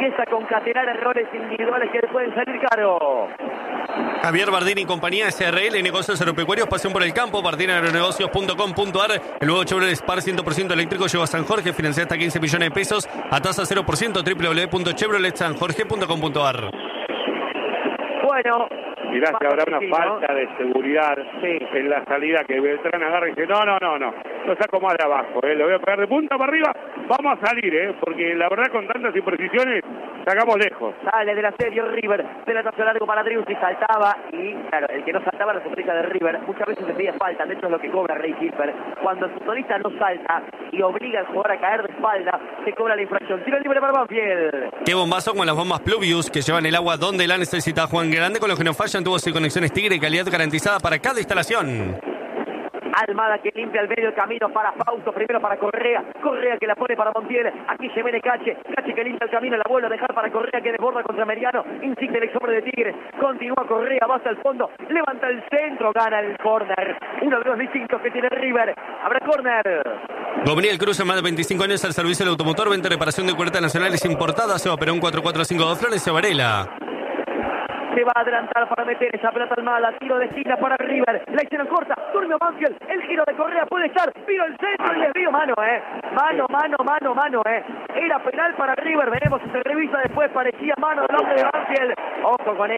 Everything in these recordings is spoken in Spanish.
empieza a concatenar errores individuales que le pueden salir caro. Javier Bardini y compañía, SRL, negocios agropecuarios, pasión por el campo, bardiniagronegocios.com.ar. El nuevo Chevrolet Spark 100% eléctrico llegó a San Jorge, financia hasta 15 millones de pesos a tasa 0%, www.chevroletsanjorge.com.ar. Bueno, Mirá que habrá una falta de seguridad en la salida, que Beltrán agarra y dice, no, lo saco más de abajo, lo voy a pegar de punta para arriba, vamos a salir, porque la verdad con tantas imprecisiones sacamos lejos. Sale del asedio River, pelotazo largo para Driussi, saltaba y claro, el que no saltaba era la sorpresa de River. Muchas veces se pedía falta, de hecho es lo que cobra Ray Hilfer. Cuando el futbolista no salta y obliga al jugador a caer de espalda, se cobra la infracción. Tiro libre para Banfield. Qué bombazo con las bombas Pluvius que llevan el agua donde la necesita Juan Grande, con los que no fallan, tubos y conexiones Tigre, calidad garantizada para cada instalación. Almada que limpia el medio camino para Fausto, primero para Correa que la pone para Montiel, aquí se viene Cache que limpia el camino, la vuelve a dejar para Correa que desborda contra Meriano, insiste el ex hombre de Tigre, continúa Correa, va hasta el fondo, levanta el centro, gana el córner, uno de los distintos que tiene River, habrá córner. Gabriel Cruz, más de 25 años al servicio del automotor, venta y reparación de cubiertas nacionales importadas, se operó un 4452 Florencio Varela. Se va a adelantar para meter esa pelota Almada, tiro de esquina para River, la hicieron corta, durmió Banfield, el giro de Correa puede estar, vino el centro y desvío, mano, era penal para River, veremos si se revisa después, parecía mano del hombre de Banfield, ojo con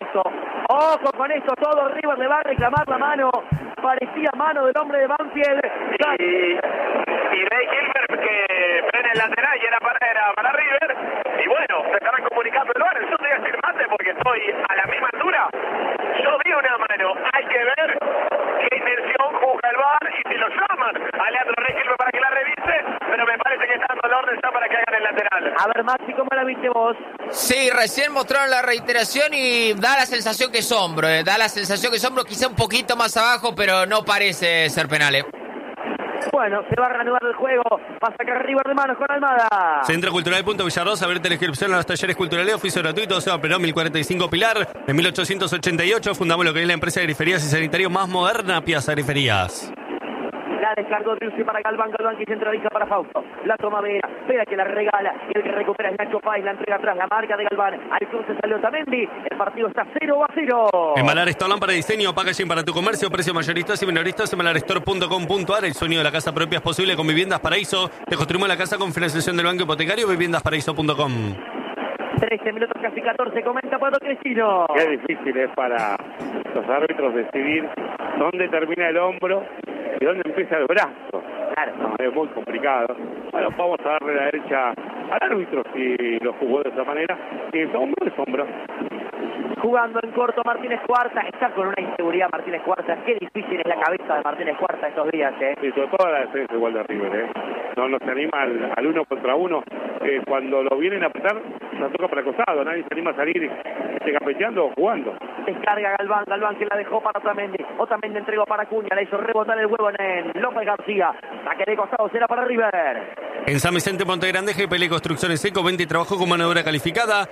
esto, todo River le va a reclamar la mano, parecía mano del hombre de Banfield. Y Ray Hilfer que frena el lateral y era para River, y bueno, se estarán comunicando el VAR. Yo te voy a decir mate porque estoy a la misma altura. Yo vi una mano, hay que ver qué intención juzga el VAR y si lo llaman a Leandro Ray Hilfer para que la revise, pero me parece que está dando la orden ya para que hagan el lateral. A ver, Maxi, ¿cómo la viste vos? Sí, recién mostraron la reiteración y da la sensación que es hombro, quizá un poquito más abajo, pero no parece ser penal, Bueno, se va a reanudar el juego, va a sacar River de manos con Almada. Centro Cultural Villarrosa, abierta la inscripción a los talleres culturales, oficio gratuito, Seba Perón 1045 Pilar. En 1888 fundamos lo que es la empresa de griferías y sanitarios más moderna, Piazza Griferías. La descargó Driussi para Galván que centraliza para Fausto. La toma Vera que la regala. Y el que recupera es Nacho Páez, la entrega atrás, la marca de Galván. Al cruce salió Otamendi. El partido está 0-0. Embalar Store, lámpara de diseño, packaging para tu comercio, precio mayoristas y minoristas, embalarstore.com.ar. El sueño de la casa propia es posible con Viviendas Paraíso. Te construimos la casa con financiación del Banco Hipotecario, viviendasparaíso.com. 13 minutos, casi 14, comenta Pato Cristino. Qué difícil es para los árbitros decidir dónde termina el hombro y dónde empieza el brazo. Claro. No, es muy complicado. Bueno, vamos a darle la derecha al árbitro si lo jugó de esa manera. Y es hombro. Jugando en corto Martínez Cuarta, está con una inseguridad Martínez Cuarta, qué difícil es la cabeza de Martínez Cuarta estos días, Sí, sobre todo la defensa igual de River, No se anima al uno contra uno, cuando lo vienen a apretar, se toca para el costado, nadie se anima a salir campecheando o jugando. Descarga Galván que la dejó para Otamendi entregó para Cuña, le hizo rebotar el huevo en López García, saque de costado, será para River. En San Vicente Monte Grande, GPL Construcciones Seco, venta y trabajo con mano de obra calificada.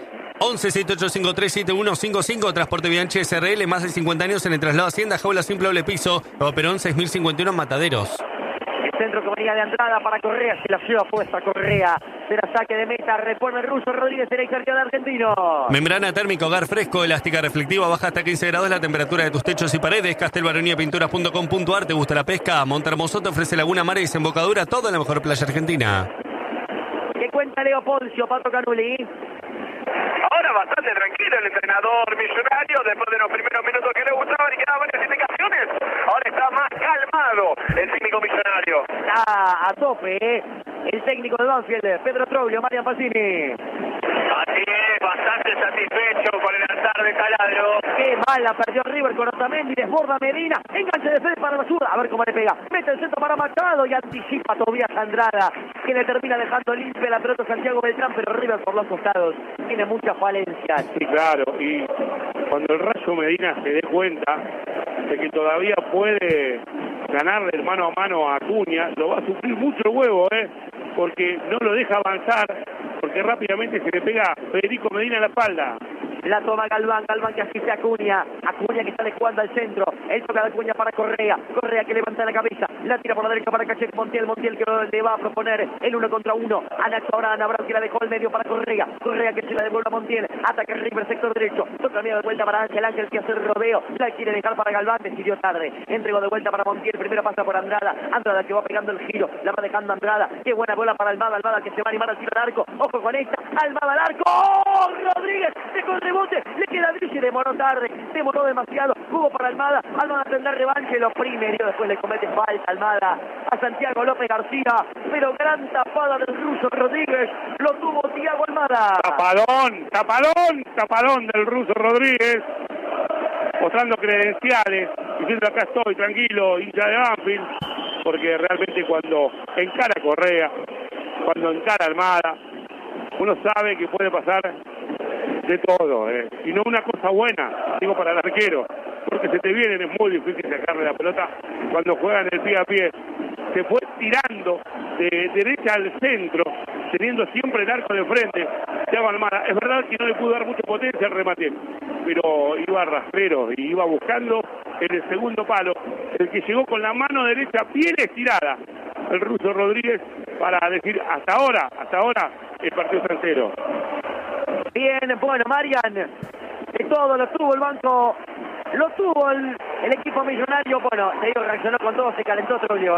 11-7853-7155, Transporte Bianchi SRL, más de 50 años en el traslado Hacienda, jaula simple doble piso, Perón 6051 Mataderos. El centro que venía de Andrada para Correa, se la lleva puesta Correa, será saque de meta, repone el ruso Rodríguez, será exarquía de Argentino. Membrana térmica, hogar fresco, elástica reflectiva, baja hasta 15 grados la temperatura de tus techos y paredes. Castelbaroniapinturas.com.ar, ¿te gusta la pesca? Montermoso te ofrece Laguna Mar y desembocadura, todo en la mejor playa argentina. ¿Qué cuenta Leo Poncio, Pato Canuli? Ahora bastante tranquilo el entrenador millonario, después de los primeros minutos que le gustaban y que daban varias indicaciones, ahora está más calmado el técnico millonario. Está a tope, el técnico de Banfield, Pedro Troglio, Marian Pacini. Así es, bastante satisfecho con el altar de Taladro. Qué mal la perdió River con Otamendi, desborda Medina, enganche de Fede para la zurda, a ver cómo le pega, mete el centro para Machado y anticipa Tobías Andrada, que le termina dejando limpia la pelota Santiago Beltrán, pero River por los costados tiene muchas falencias. Sí, claro, y cuando el Rayo Medina se dé cuenta de que todavía puede ganarle el mano a mano a Acuña, lo va a sufrir mucho el huevo, porque no lo deja avanzar, porque rápidamente se le pega Federico Medina en la espalda. La toma Galván que asiste a Acuña. Acuña que está jugando al centro. El toca de Acuña para Correa. Correa que levanta la cabeza. La tira por la derecha para Caché Montiel. Montiel que le va a proponer el 1 contra 1 a Nacho Abraham. Abraham que la dejó al medio para Correa. Correa que se la devuelve a Montiel. Ataca River, sector derecho. Toca medio de vuelta para Ángel. Ángel que hace el rodeo. La quiere dejar para Galván. Decidió tarde. Entregó de vuelta para Montiel. Primero pasa por Andrada. Andrada que va pegando el giro. La va dejando Andrada. Qué buena bola para Almada. Almada que se va a animar al tiro al arco. Ojo con esta. Almada al arco. ¡Oh! Rodríguez. Dejó el rebote. Le queda Brice. Demoró tarde. Demoró demasiado. Jugó para Almada. Almada tendrá revanche. Lo primero. Después le comete falta Almada a Santiago López García. Pero gran tapada del ruso Rodríguez. Lo tuvo Thiago Almada. Tapadón del ruso Rodríguez. Mostrando credenciales. Diciendo acá estoy tranquilo, hincha de Banfield. Porque realmente cuando encara Correa, cuando encara Almada, uno sabe que puede pasar de todo, y no una cosa buena, digo para el arquero, porque se te vienen, es muy difícil sacarle la pelota cuando juegan el pie a pie. Se fue tirando de derecha al centro, teniendo siempre el arco de frente. Thiago Almada, es verdad que no le pudo dar mucha potencia al remate, pero iba rastrero y iba buscando en el segundo palo, el que llegó con la mano derecha bien estirada, el ruso Rodríguez, para decir hasta ahora el partido está entero. Bien, bueno, Marian, de todo lo tuvo el banco, lo tuvo el equipo millonario. Bueno, te digo, reaccionó con todo, se calentó Trulio,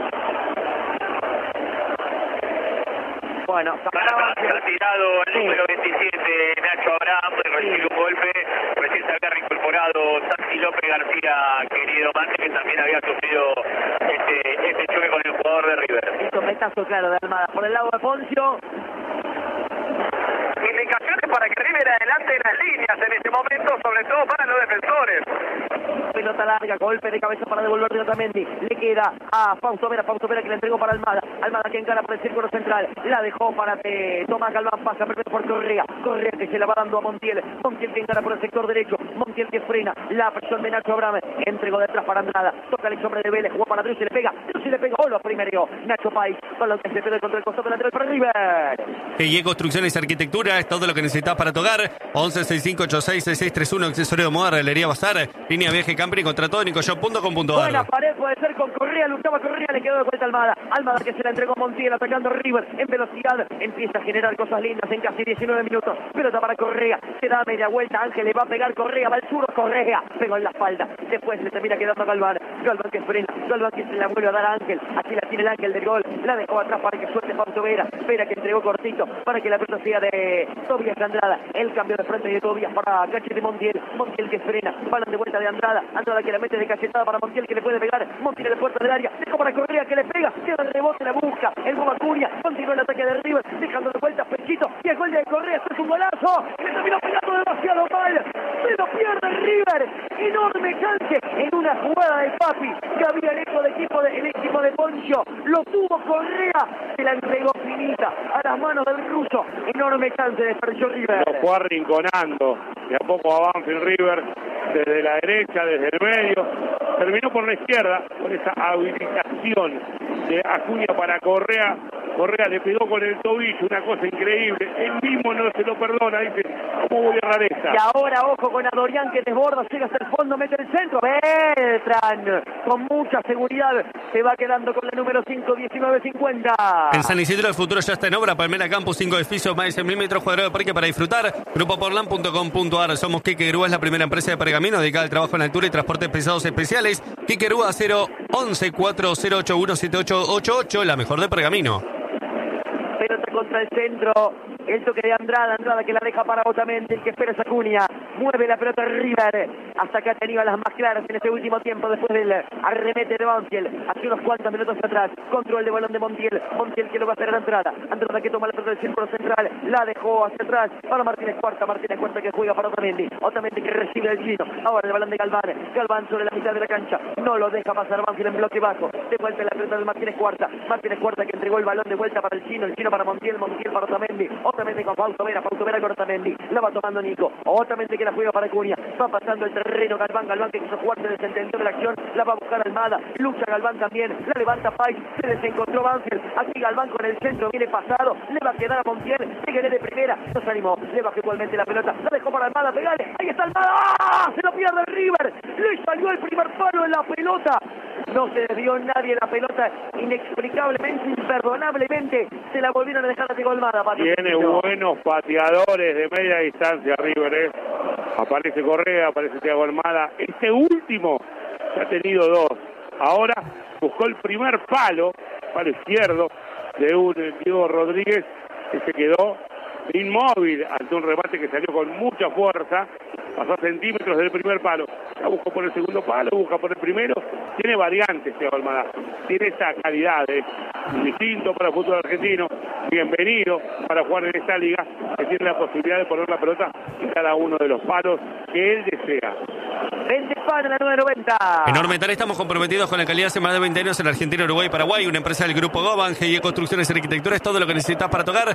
Bueno, ha tirado el número 27, Nacho Abraham, recibe un golpe, recién se había reincorporado Santi López García, querido Mante, que también había sufrido este choque con el jugador de River. Esto metazo claro de Almada, por el lado de Poncio. Indicaciones para que River adelante en las líneas en este momento, sobre todo para los defensores. Pelota larga, golpe de cabeza para devolver de Otamendi. Le queda a Fausto Vera que le entregó para Almada. Almada que encara por el círculo central. La dejó para Tomás Galván. Pasa primero por Correa. Correa que se la va dando a Montiel. Montiel que encara por el sector derecho. Montiel que frena. La presión de Nacho Abraham. Entregó detrás para Andrada. Toca el hombre de Vélez. Jugó para Drew. Se le pega. Lo primero. Nacho Pais. Con lo que se pierde contra el costado lateral para River. Y Construcciones y Arquitectura es todo lo que necesitas para tu hogar. 1165866631, accesorio de moda, Galería Bazar, línea viaje camping, contra todo, nicoshop.com.ar. Buena pared puede ser con Correa, luchaba Correa, le quedó de vuelta Almada. Almada que se la entregó a Montiel, atacando a River en velocidad. Empieza a generar cosas lindas en casi 19 minutos. Pelota para Correa, se da media vuelta, Ángel le va a pegar Correa, va al sur, Correa, pegó en la espalda. Después le termina quedando a Galván. Galván que frena, Galván que se la vuelve a dar a Ángel. Aquí la tiene el Ángel del gol, la dejó atrás para que suelte Fausto Vera. Vera que entregó cortito para que la pelota sea de Tobias Andrada. El cambio de frente de Tobias para Cachete Montiel. Montiel que frena, balón de vuelta de Andrada. Andrada que la mete de cachetada para Montiel que le puede pegar. Montiel en la puerta del área, dejó para Correa que le pega. Queda el rebote, la busca. El Boba Acuña, continúa el ataque de River, dejando de vuelta Pechito. Y el gol de Correa, esto es un golazo. Le terminó pegando demasiado mal. Se lo pierde el River. Enorme chance en una jugada de Papi que había hecho el equipo de Poncio. Lo tuvo Correa, se la entregó finita a las manos del ruso. Enorme chance de desperdició River. Lo fue arrinconando de a poco a Banfield River, desde la derecha, desde el medio. Terminó por la izquierda con esa habilitación de Acuña para Correa. Correa le pegó con el tobillo, una cosa increíble. Él mismo no se lo perdona, dice, ¿cómo voy a errar esta? Y ahora ojo con Adorián que desborda, llega hasta el fondo, mete el centro. Beltrán, con mucha seguridad, se va quedando con la número 5, 19-50. En San Isidro el futuro ya está en obra. Palmera Campus, 5 edificios, más de 100 milímetros cuadrados de parque para disfrutar. Grupoporlan.com.ar. Somos Quique Grúa, es la primera empresa de pergamino dedicada al trabajo en altura y transportes pesados especiales. Quique Grúa 011 4081 7888, la mejor de pergamino. Pelota contra el centro, el toque de Andrada que la deja para Otamendi, el que espera es Acuña, mueve la pelota River, hasta acá ha tenido las más claras en este último tiempo después del arremete de Banfield, hace unos cuantos minutos atrás, control de balón de Montiel que lo va a hacer a Andrada que toma la pelota del círculo central, la dejó hacia atrás para Martínez Cuarta que juega para Otamendi que recibe el chino, ahora el balón de Galván sobre la mitad de la cancha, no lo deja pasar Banfield en bloque bajo, de vuelta la pelota de Martínez Cuarta que entregó el balón de vuelta para el chino para Montiel para Otamendi con Fausto Vera con Otamendi, la va tomando Nico, Otamendi que la juega para Acuña, va pasando el terreno terreno Galván que quiso jugar, se desentendió de la acción, la va a buscar Almada, lucha Galván también, la levanta Pais, se desencontró Banfield, aquí Galván con el centro, viene pasado, le va a quedar a Montiel, Tegueré de primera, no se animó, le bajó igualmente la pelota, la dejó para Almada, pegale, ahí está Almada, ¡ah! Se lo pierde River, le salió el primer palo en la pelota, no se desvió nadie la pelota, inexplicablemente, imperdonablemente, se la volvieron a dejar a Diego Almada. Tiene buenos pateadores de media distancia River, Aparece Correa, aparece Thiago Almada. Este último ya ha tenido dos. Ahora buscó el primer palo izquierdo de un Diego Rodríguez que se quedó inmóvil ante un remate que salió con mucha fuerza. Pasó a centímetros del primer palo. Ya buscó por el segundo palo, busca por el primero. Tiene variantes Thiago Almada. Tiene esa calidad, distinto para el fútbol argentino. Bienvenido para jugar en esta liga, que tiene la posibilidad de poner la pelota en cada uno de los palos que él desea. 20 palos en la 990. Enorme Tarea, estamos comprometidos con la calidad hace más de 20 años en Argentina, Uruguay y Paraguay. Una empresa del Grupo Goban, GIE Construcciones y Arquitectura es todo lo que necesitas para tocar.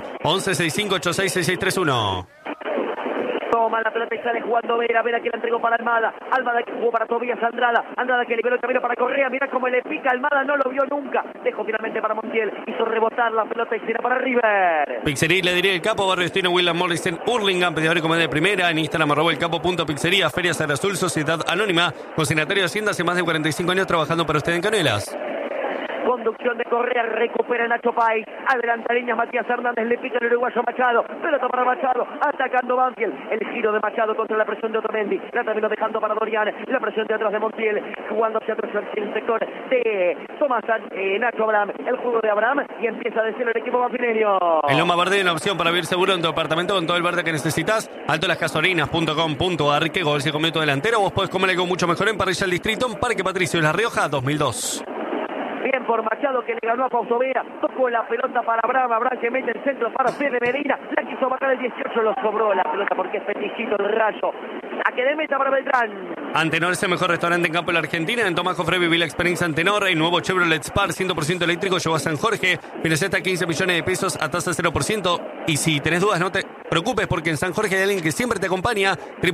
1165866631. Toma la pelota y sale jugando Vera que la entregó para Almada que jugó para Tobías Andrada que liberó el camino para Correa, mira cómo le pica Almada, no lo vio nunca, dejó finalmente para Montiel, hizo rebotar la pelota y será para River. Pizzería Le Diré el Capo, Barrio Destino, William Morrison, Hurlingham, pedidor y comedia de primera, en Instagram @elcapo.pizzería, Feria San Azul, Sociedad Anónima, consignatario de Hacienda, hace más de 45 años trabajando para usted en Canelas. Conducción de Correa, recupera Nacho Pais, adelanta líneas Matías Hernández, le pica el uruguayo Machado, pelota para Machado, atacando Banfield, el giro de Machado contra la presión de Otamendi, la terminó dejando para Dorian, la presión de atrás de Montiel, jugando hacia atrás el sector de Tomás Nacho Abraham, el juego de Abraham, y empieza a decir el equipo banfileño. En Loma Verde hay una opción para vivir seguro en tu apartamento con todo el verde que necesitas, altolasgasolinas.com.ar, que gol se comió tu delantero, vos podés comer algo mucho mejor en Parrilla El Distrito, en Parque Patricio de La Rioja, 2002. Bien por Machado que le ganó a Fausto Vera, tocó la pelota para Abraham que mete el centro para Fede Medina, la quiso bajar el 18, lo sobró la pelota porque es petichito el Rayo. A que le meta para Beltrán. Antenor es el mejor restaurante en campo de la Argentina. En Tomás Jofre viví la experiencia Antenor. El nuevo Chevrolet Spar 100% eléctrico llegó a San Jorge. Financiaste a 15 millones de pesos a tasa 0%. Y si tenés dudas, no te preocupes porque en San Jorge hay alguien que siempre te acompaña.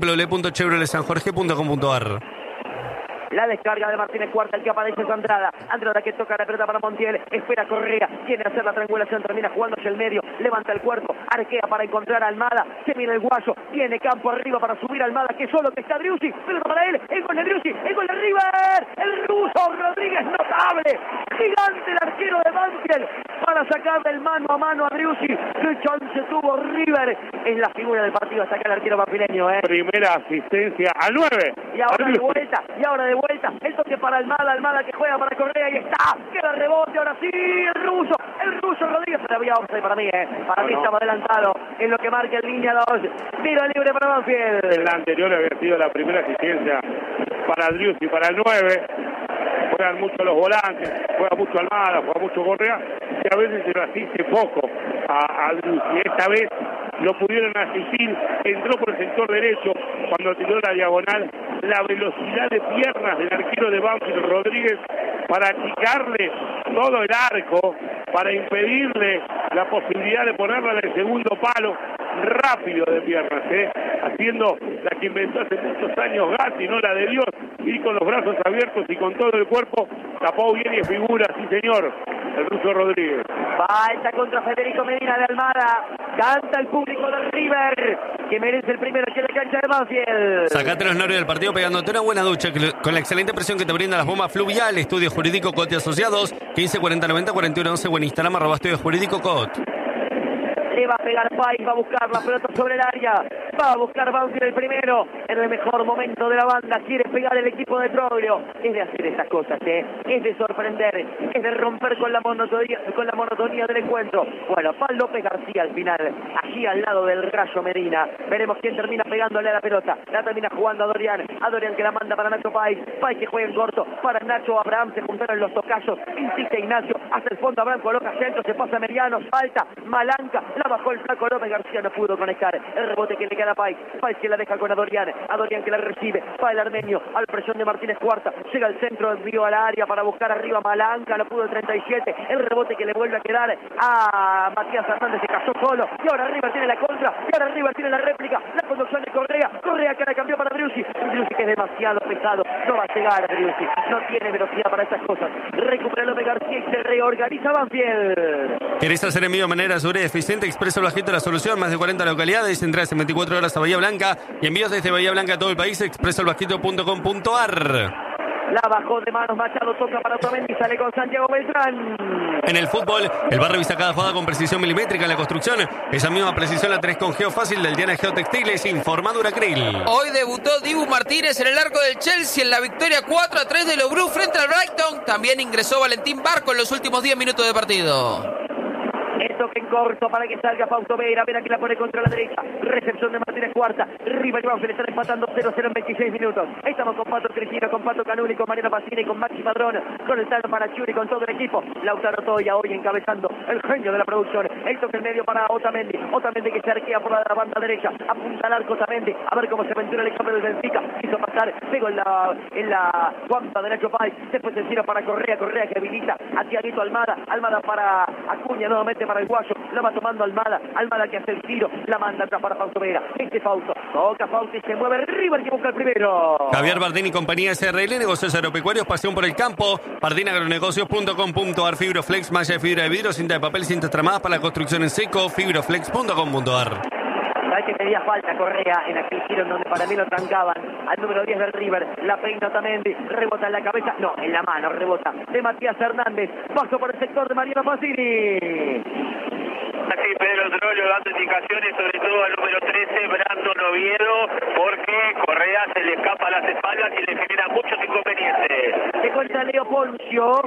www.chevroletsanjorge.com.ar. La descarga de Martínez Cuarta, el que aparece es Andrada que toca la pelota para Montiel, espera Correa, quiere hacer la triangulación, termina jugándose el medio, levanta el cuerpo, arquea para encontrar a Almada, se viene el guayo, tiene campo arriba para subir a Almada, que solo que está Driussi, pelota para él, el gol de Driussi, el gol de River, el ruso Rodríguez, notable, gigante el arquero de Banfield, para sacar del mano a mano a Driussi, qué chance tuvo River, es la figura del partido hasta acá el arquero banfileño. Primera asistencia al 9. Y ahora de vuelta, el toque para Almada que juega para Correa y está, queda rebote, ahora sí, el ruso Rodríguez, pero había offside para mí, para mí estaba adelantado en lo que marca en línea 2, tiro libre para Banfield. En la anterior había sido la primera asistencia para Driussi, para el 9, juegan mucho los volantes, juega mucho Almada, juega mucho Correa, y a veces se lo asiste poco a Driussi, esta vez lo pudieron asistir, entró por el sector derecho, cuando tiró la diagonal, la velocidad de piernas del arquero de Banfield Rodríguez para achicarle todo el arco, para impedirle la posibilidad de ponerla en el segundo palo, rápido de piernas, haciendo la que inventó hace muchos años Gatti, no la de Dios, y con los brazos abiertos y con todo el cuerpo, tapó bien y figura, sí señor, el ruso Rodríguez. Falta contra Federico Medina de Almada, canta el público del River, que merece el primero aquí en la cancha de Banfield. Sacate los nervios del partido pegándote una buena ducha con la excelente presión que te brindan las bombas Fluvial, Estudio Jurídico Cote Asociados, 15 40 90 41 11 o en Instagram @Estudio Jurídico Cot. Le va a pegar Pais, va a buscar la pelota sobre el área, va a buscar Banfield el primero, en el mejor momento de la banda, quiere pegar el equipo de Troglio, es de hacer esas cosas, es de sorprender, es de romper con la monotonía del encuentro. Bueno, Pal López García al final, allí al lado del Rayo Medina, veremos quién termina pegándole a la pelota, la termina jugando a Dorian que la manda para Nacho Pais que juega en corto, para Nacho Abraham, se juntaron los tocayos, insiste Ignacio, hace el fondo Abraham, coloca centro, se pasa a Mediano, falta, Malanca, la va a bajó el flaco López García, no pudo conectar. El rebote que le queda a Pais. Pais que la deja con Adorian. Adorian que la recibe. Va el armenio al presión de Martínez Cuarta. Llega al centro, envío al área para buscar arriba a Malanga. No pudo el 37. El rebote que le vuelve a quedar a Matías Hernández. Se cayó solo. Y ahora River tiene la contra. Y ahora River tiene la réplica. La conducción de Correa. Correa que la cambió para Driussi. Driussi que es demasiado pesado. No va a llegar a Driussi. No tiene velocidad para estas cosas. Recupera López García y se reorganiza Banfield. ¿Querés hacer envío de manera segura y eficiente? Expresa el Bajito la solución. Más de 40 localidades. Entrás en 24 horas a Bahía Blanca y envíos desde Bahía Blanca a todo el país. expresalbajito.com.ar. La bajó de manos Machado, toca para Otamendi, sale con Santiago Beltrán. En el fútbol, el bar revisa cada jugada con precisión milimétrica. En la construcción, esa misma precisión la tenés con Geofácil del Diana Geotextiles, Informadura Acryl. Hoy debutó Dibu Martínez en el arco del Chelsea en la victoria 4-3 de los Blues frente al Brighton. También ingresó Valentín Barco en los últimos 10 minutos de partido. El toque en corto para que salga Fausto Vera. Vera que la pone contra la derecha. Recepción de Martínez Cuarta. River y Banfield están empatando 0-0 en 26 minutos. Estamos con Pato Cristina, con Pato Canuli, con Mariano Pacini, con Maxi Padrón, con el Tano Panachuri, con todo el equipo. Lautaro Toya hoy encabezando, el genio de la producción. El toque en medio para Otamendi. Otamendi que se arquea por la banda derecha. Apunta al arco Otamendi. A ver cómo se aventura el examen del Benfica. Quiso pasar. Pegó en la guampa de Nacho Páez. Después se tira para Correa. Correa que habilita hacia Guito Almada. Almada para Acuña nuevamente para el Guayo. La va tomando Almada. Almada que hace el tiro. La manda atrás para Fausto Vera. Fausto. Toca Fausto y se mueve River que busca el primero. Javier Bardini y compañía SRL, negocios agropecuarios, pasión por el campo. Bardinagronegocios.com.ar. Fibroflex, malla de fibra de vidrio, cinta de papel, cintas tramadas para la construcción en seco. Fibroflex.com.ar. ¿Sabes que pedía falta Correa en aquel giro en donde para mí lo trancaban? Al número 10 del River, la peina Otamendi, rebota en la cabeza, no, en la mano, rebota de Matías Hernández, paso por el sector de Mariano Pacini. Así Pedro Trollo dando indicaciones sobre todo al número 13, Brandon Oviedo, porque Correa se le escapa a las espaldas y le genera muchos inconvenientes. Se cuenta Leo Poncio.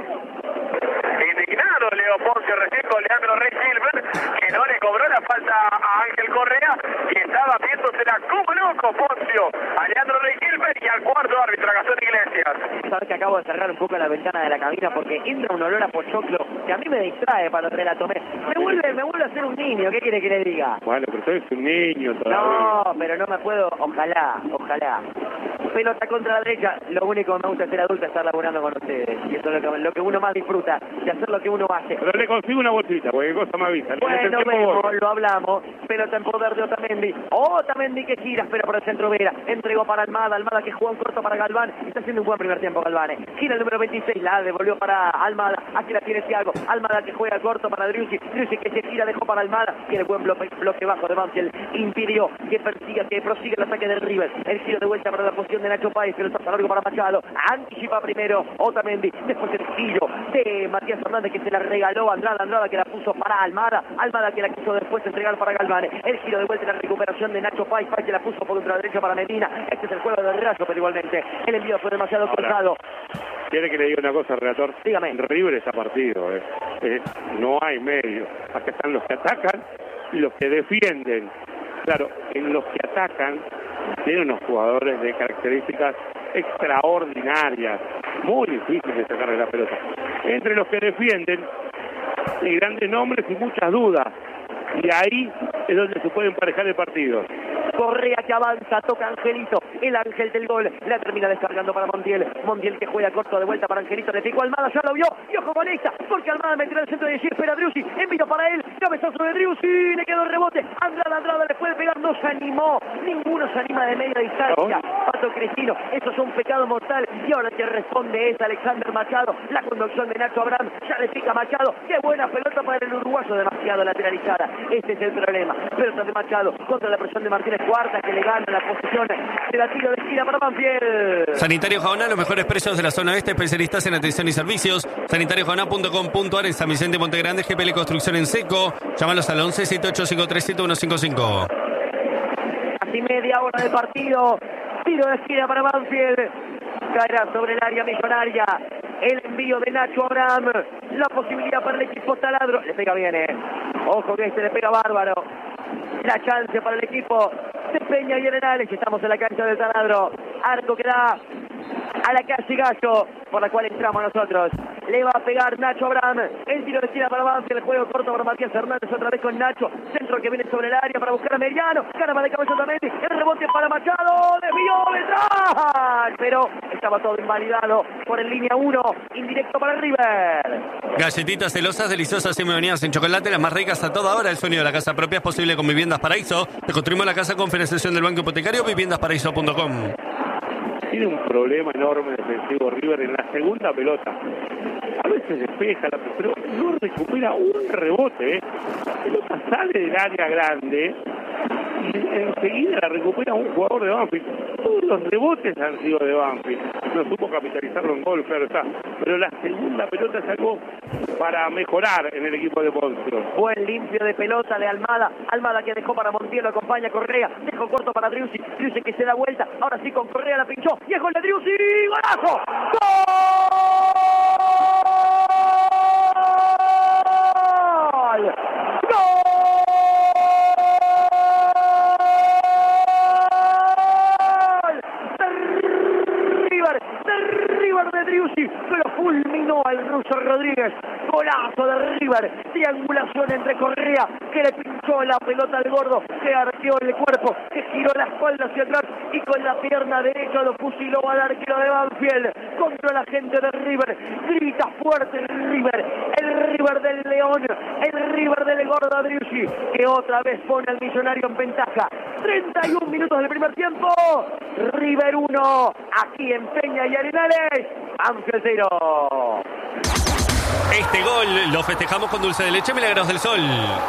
Indignado Leo Poncio recién con Leandro Rey Silver, que no le cobró la falta a Ángel Correa y estaba viéndosela como loco Poncio a Leandro Rey Silver y al cuarto árbitro, a Gastón Iglesias. Sabes que acabo de cerrar un poco la ventana de la cabina porque entra un olor a pochoclo que a mí me distrae para el relato. Me vuelve a ser un niño, ¿qué quiere que le diga? Bueno, pero soy un niño todavía. No, pero no me puedo, ojalá. Pelota contra la derecha, lo único que me gusta es ser adulto, estar laburando con ustedes. Y eso es lo que uno más disfruta, de hacer lo que uno hace. Pero le consigo una bolsita, cualquier cosa me avisa. Bueno, vemos, lo hablamos. Pelota en poder de Otamendi. Otamendi que gira, espera por el centro Vera. Entregó para Almada que jugó un corto para Galván. Está haciendo un buen primer tiempo Galván. Gira el número 26, la devolvió para Almada. Aquí la tiene Thiago. Almada que juega corto para Driussi. Driussi que se gira, dejó para Almada. Tiene buen bloque bajo de Banfield. Impidió que prosiga el ataque del River. El giro de vuelta para la posición de Nacho Páez. Pero está largo para Machado. Anticipa primero Otamendi. Después el giro de Matías Hernández que se la regaló a Andrada que la puso para Almada que la quiso después entregar para Galván. El giro de vuelta y la recuperación de Nacho Páez que la puso por contra la derecha para Medina. Este es el juego del Rayo, pero igualmente el envío fue demasiado cruzado. ¿Quiere que le diga una cosa, relator? Dígame. River está partido, no hay medio. Acá están los que atacan y los que defienden. Claro, en los que atacan tienen unos jugadores de características extraordinarias, muy difíciles de sacarle la pelota. Entre los que defienden hay grandes nombres y muchas dudas. Y ahí es donde se puede emparejar el partido. Correa que avanza, toca Angelito, el ángel del gol, la termina descargando para Montiel que juega corto de vuelta para Angelito, le picó Almada, ya lo vio, y ojo con esta, porque Almada metió en el centro de allí, espera Driussi, envío para él, cabezazo de Driussi, le quedó el rebote, Andrada le puede pegar, no se animó, ninguno se anima de media distancia, Pato Cristino, eso es un pecado mortal, y ahora que responde es Alexander Machado, la conducción de Nacho Abraham, ya le pica Machado, qué buena pelota para el uruguayo, demasiado lateralizada, este es el problema, pelota de Machado, contra la presión de Martínez Cuarta, que le gana la posición de la tiro de esquina para Banfield. Sanitario Jaoná, los mejores precios de la zona oeste, especialistas en atención y servicios. Sanitariojaoná.com.ar en San Vicente Montegrande, GPL Construcción en seco. Llámalos al 11-7853-7155. Casi media hora de partido. Tiro de esquina para Banfield. Caerá sobre el área millonaria. El envío de Nacho Abraham. La posibilidad para el equipo taladro. Le pega bien, Ojo que le pega bárbaro. La chance para el equipo de Peña y Arenales. Estamos en la cancha del taladro. Arco que da a la calle Gallo, por la cual entramos nosotros. le va a pegar Nacho Abraham, el tiro de esquina para Banfield, el juego corto para Matías Hernández, otra vez con Nacho, centro que viene sobre el área para buscar a Meriano, caramba de cabeza también, el rebote para Machado, desvió detrás, pero estaba todo invalidado por el línea 1, indirecto para River. Galletitas celosas, deliciosas y memoniadas en chocolate, las más ricas a toda hora. El sueño de la casa propia es posible con Viviendas Paraíso. Te construimos la casa con financiación del Banco Hipotecario, viviendasparaíso.com. Tiene un problema enorme defensivo River en la segunda pelota. A veces despeja, pero no recupera un rebote. La pelota sale del área grande y enseguida la recupera un jugador de Banfield. Todos los rebotes han sido de Banfield. No supo capitalizarlo en gol, claro está. Pero la segunda pelota es algo para mejorar en el equipo de Poncio. Buen limpio de pelota de Almada. Almada que dejó para Montiel, lo acompaña Correa. Dejó corto para Driussi. Driussi que se da vuelta. Ahora sí con Correa la pinchó. Y es gol de Driussi. ¡Golazo! ¡Gol! River de Driussi, pero fulminó al ruso Rodríguez. Golazo de River, triangulación entre Correa, que le pinchó la pelota al gordo, que arqueó el cuerpo, que giró la espalda hacia atrás y con la pierna derecha lo fusiló al arquero de Banfield. Contra la gente de River, grita fuerte el River del León, el River del gordo Driussi, que otra vez pone al Millonario en ventaja. 31 minutos del primer tiempo, River 1, aquí en Peña y Arenales, Banfield 0. Este gol lo festejamos con dulce de leche Milagros del Sol.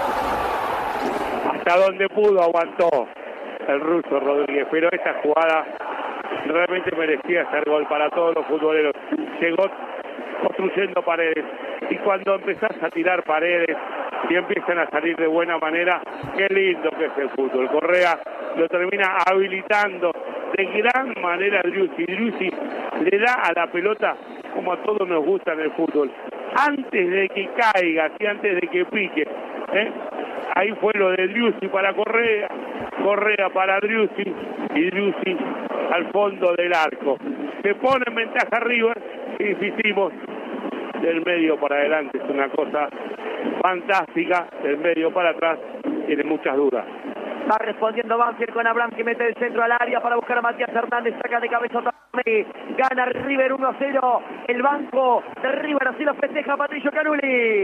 Hasta donde pudo aguantó el ruso Rodríguez, pero esta jugada realmente merecía ser gol para todos los futboleros. Llegó construyendo paredes y cuando empezás a tirar paredes y empiezan a salir de buena manera, qué lindo que es el fútbol. Correa lo termina habilitando de gran manera a Driussi. Driussi le da a la pelota como a todos nos gusta en el fútbol, antes de que caiga, y antes de que pique. Ahí fue lo de Driussi para Correa, Correa para Driussi y Driussi al fondo del arco. Se pone en ventaja River, insistimos, del medio para adelante es una cosa fantástica, del medio para atrás tiene muchas dudas. Va respondiendo Banfield con Abraham que mete el centro al área para buscar a Matías Hernández, saca de cabeza Otamendi, gana River 1-0, el banco de River así lo festeja Patricio Canuli.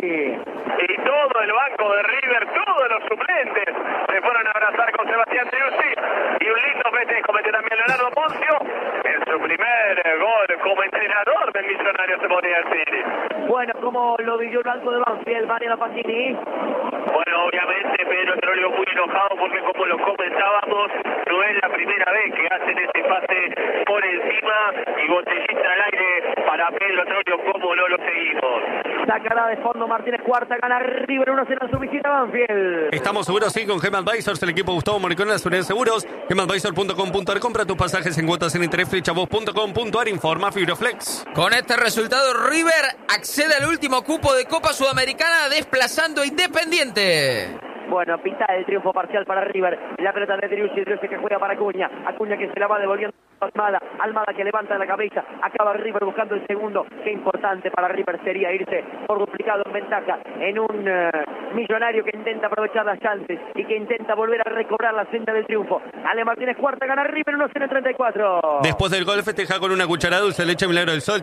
Y todo el banco de River, todos los suplentes se fueron a abrazar con Sebastián Driussi y un lindo festejo mete también Leonardo Poncio en su primer gol como entrenador del Millonario, se podría decir. Bueno, como lo vivió el banco de Banfield, Mariano Pacini. Bueno, obviamente Pedro Trollio muy enojado porque como lo comentábamos, no es la primera vez que hacen ese pase por encima y botellita al aire para Pedro Trollio, como no lo seguimos. Sacará de fondo Martínez Cuarta, gana River 1-0 en su visita a Banfield. Estamos seguros, sí, con Gem Advisors, el equipo Gustavo Moricón de la Seguridad de Seguros. gemadvisor.com.ar, compra tus pasajes en cuotas sin interés, flechavos.com.ar, informa Fibroflex. Con este resultado, River accede al último cupo de Copa Sudamericana desplazando a Independiente. Bueno, pinta el triunfo parcial para River. La pelota de Driussi que juega para Acuña. Acuña que se la va devolviendo a Almada. Almada que levanta la cabeza. Acaba River buscando el segundo. Qué importante para River sería irse por duplicado en ventaja en un Millonario que intenta aprovechar las chances y que intenta volver a recobrar la senda del triunfo. Ale Martínez Cuarta, gana River 1-0 en 34. Después del gol festeja con una cucharada dulce de leche Milagro del Sol,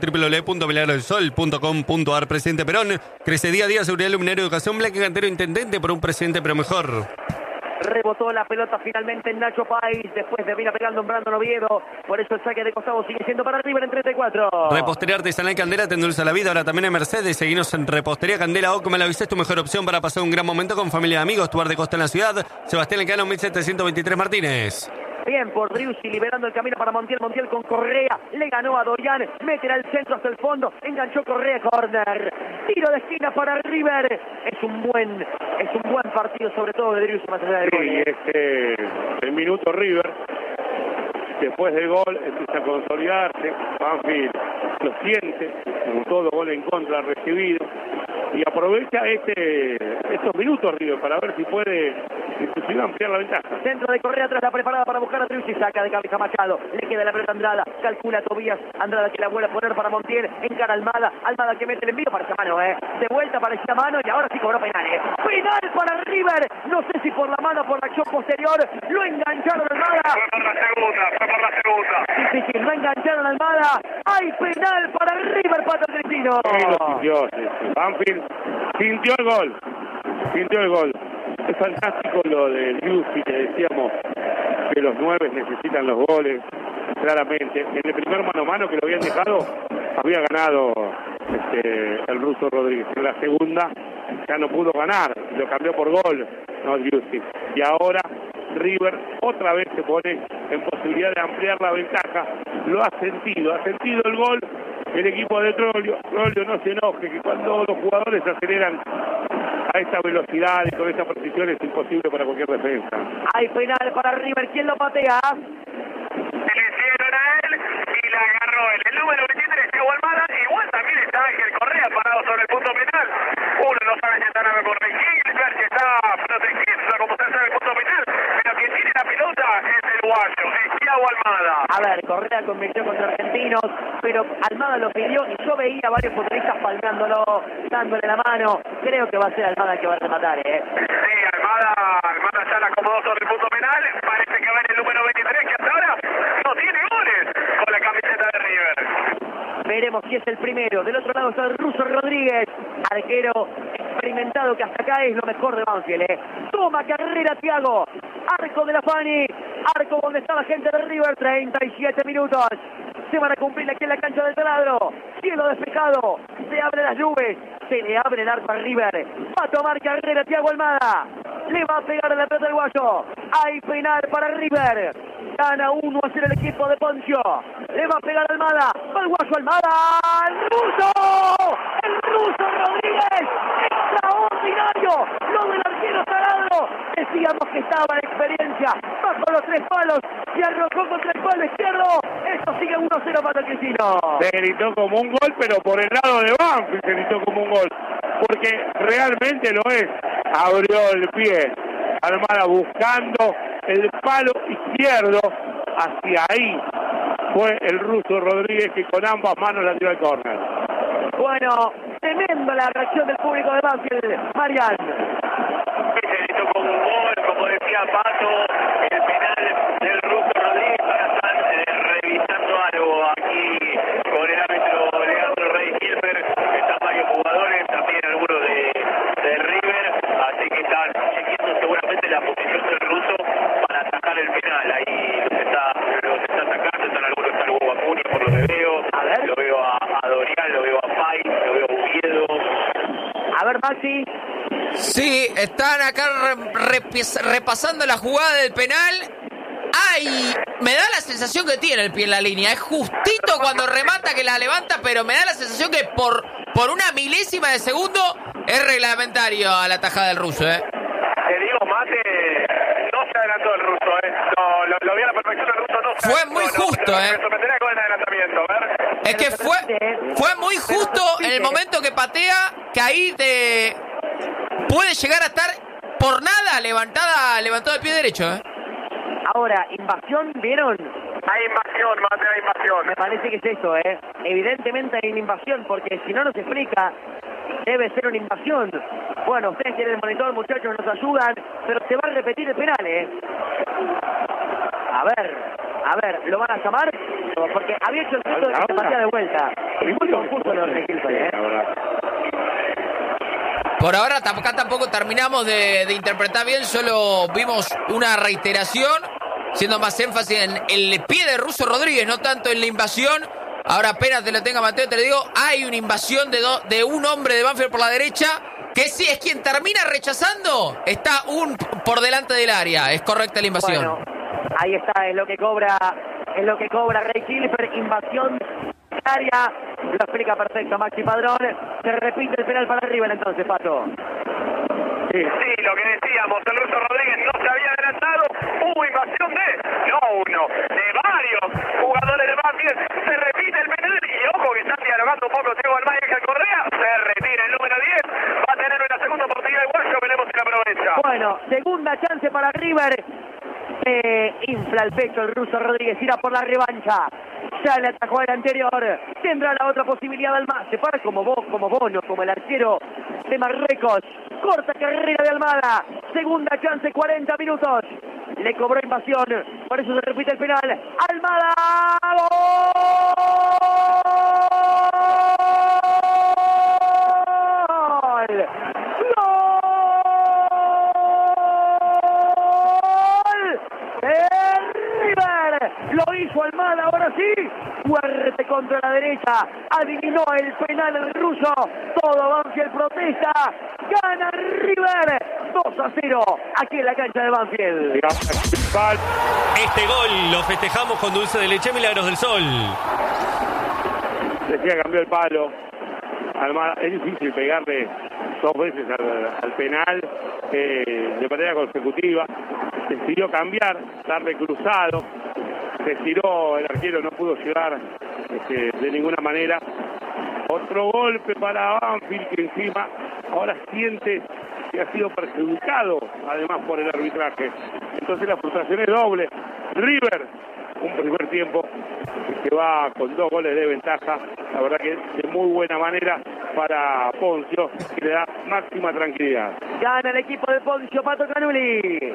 www.milagrodelsol.com.ar. Presidente Perón, crece día a día seguridad, luminario, educación, Blanque Cantero, intendente por un presidente pero mejor. Rebotó la pelota finalmente en Nacho Páez, después termina pegando en Brandon Oviedo, por eso el saque de costado sigue siendo para River en 34. Repostería Artesanal Candela te endulza la vida, ahora también en Mercedes. Seguinos en Repostería Candela o como la viste, es tu mejor opción para pasar un gran momento con familia y amigos. Tu bar de costa en la ciudad, Sebastián Lecano 1723 Martínez. Bien por Driussi, liberando el camino para Montiel. Montiel con Correa, le ganó a Dorian, meterá el centro hasta el fondo, enganchó Correa, corner, tiro de esquina para River. Es un buen partido, sobre todo de Driussi más allá del gol. Sí, el minuto River, después del gol, empieza a consolidarse. Banfield lo siente, como todo gol en contra recibido, y aprovecha estos minutos River para ver si puede inclusive ampliar la ventaja. Centro de Correa atrás, la preparada para buscar a Triucci, saca de cabeza Machado, le queda la pelota a Andrada, calcula Tobías, Andrada que la vuelve a poner para Montiel, encara Almada, Almada que mete el envío para esa mano, de vuelta para esa mano y ahora sí cobró penal, penal para River, no sé si por la mano o por la acción posterior, lo engancharon Almada. Fue por la segunda. Sí, lo engancharon Almada, hay penal para River, Pato Cristino. Sí, lo sintió, sí. Banfield sintió el gol. Es fantástico lo de Liuzzi, que decíamos que los 9 necesitan los goles, claramente. En el primer mano a mano que lo habían dejado, había ganado el ruso Rodríguez. En la segunda ya no pudo ganar, lo cambió por gol, no Liuzzi. Y ahora River otra vez se pone en posibilidad de ampliar la ventaja. Lo ha sentido el gol el equipo de Troglio. Troglio, no se enoje, que cuando los jugadores se aceleran a esta velocidad y con esta precisión es imposible para cualquier defensa. Hay penal para River, ¿quién lo patea? Se le hicieron a él y la agarró él. El número 23, Thiago Almada. Igual también está Ángel Correa parado sobre el punto penal. Uno no sabe si está nada por Gilbert, que está protegiendo, como usted sabe, el punto penal. Pero quien tiene la pelota es el guayo, es Thiago Almada. A ver, Correa convirtió contra Argentinos, pero Almada lo pidió y yo veía a varios futbolistas palmeándolo, dándole la mano. Creo que va a ser Almada el que va a rematar, Sí, Almada ya la acomodó sobre el punto penal. Parece que va en el número 23, que hasta ahora no tiene goles con la camiseta de River. Veremos si es el primero. Del otro lado está el ruso Rodríguez, arquero experimentado que hasta acá es lo mejor de Banfield. Toma carrera Thiago, arco de la Fani, arco donde está la gente de River, 37 minutos. Se van a cumplir aquí en la cancha del Taladro. Cielo despejado, se abren las nubes, se le abre el arco a River. Va a tomar carrera Thiago Almada, le va a pegar a la pelota del guayo. Hay penal para River. Gana 1-0 el equipo de Poncio. Le va a pegar Almada. Va el guayo Almada. ¡El ruso! ¡El ruso Rodríguez! ¡Extraordinario! Lo del arquero Taladro. Decíamos que estaba en experiencia. Bajo los 3 palos. Se arrojó contra el palo izquierdo. Esto sigue 1-0 para el Cristino. Se gritó como un gol, pero por el lado de Banfield se gritó como un gol. Porque realmente lo es. Abrió el pie. Almada buscando el palo izquierdo. Hacia ahí fue el ruso Rodríguez que con ambas manos la tiró al córner. Bueno, tremenda la reacción del público de Banfield, Marian. Se gritó como un gol, como decía Pato, el penal del ruso Rodríguez. Ahora están revisando algo aquí con el árbitro Leandro Rey Gilbert. Están varios jugadores, también algunos de River, así que están chequeando seguramente la posición del ruso para atacar el penal. Ahí los está atacando, están algunos, está el Hugo Acuña por lo que veo, lo veo a Dorian, lo veo a Pay, lo veo a Oviedo. A ver, Maxi. Sí, están acá repasando la jugada del penal. ¡Ay! Me da la sensación que tiene el pie en la línea. Es justito cuando remata que la levanta, pero me da la sensación que por una milésima de segundo es reglamentario a la tajada del ruso, Te digo, Mate, no se adelantó el ruso, No, lo vi a la perfección el ruso, no se Fue muy justo, Me sorprendería con el adelantamiento, a ver. Es que fue muy justo en el momento que patea, que ahí te puede llegar a estar por nada levantado el pie derecho, Ahora, invasión, ¿vieron? Hay invasión, Mate, hay invasión. Me parece que es eso, Evidentemente hay una invasión, porque si no nos explica, debe ser una invasión. Bueno, ustedes tienen el monitor, muchachos, nos ayudan, pero se va a repetir el penal, A ver, ¿lo van a llamar? Porque había hecho el punto de que se patea de vuelta. Es muy confuso lo de Gilbert, Por ahora acá tampoco terminamos de interpretar bien, solo vimos una reiteración, siendo más énfasis en el pie de Russo Rodríguez, no tanto en la invasión. Ahora apenas te lo tenga Mateo, te lo digo, hay una invasión de un hombre de Banfield por la derecha, que sí es quien termina rechazando, está por delante del área, es correcta la invasión. Bueno, ahí está, es lo que cobra Rey Gilbert, invasión área, lo explica perfecto Maxi Padrón. Se repite el penal para River entonces, Pato. Sí, lo que decíamos, el ruso Rodríguez no se había adelantado, hubo invasión de varios jugadores de Banfield, se repite el penal y ojo que están dialogando un poco Thiago Almada y Ángel Correa, se retira el número 10, va a tener una segunda oportunidad de guayo, veremos si la aprovecha. Bueno, segunda chance para para River. Infla el pecho el ruso Rodríguez, irá por la revancha. Ya le atajó el anterior. Tendrá la otra posibilidad Almada. Se para como Bono, como el arquero de Marruecos. Corta carrera de Almada. Segunda chance, 40 minutos. Le cobró invasión. Por eso se repite el penal. Almada. ¡Gol! Lo hizo Almada, ahora sí, fuerte contra la derecha, adivinó el penal el ruso, todo Banfield protesta, gana River, 2-0, aquí en la cancha de Banfield. Este gol lo festejamos con dulce de leche Milagros del Sol. Decía, cambió el palo. Almada, es difícil pegarle 2 veces al penal de manera consecutiva. Decidió cambiar, darle cruzado. Se estiró, el arquero no pudo llegar de ninguna manera. Otro golpe para Banfield, que encima ahora siente que ha sido perjudicado, además por el arbitraje. Entonces la frustración es doble. River, un primer tiempo que va con 2 goles de ventaja, la verdad que de muy buena manera para Poncio, que le da máxima tranquilidad. Gana el equipo de Poncio, Pato Canuli.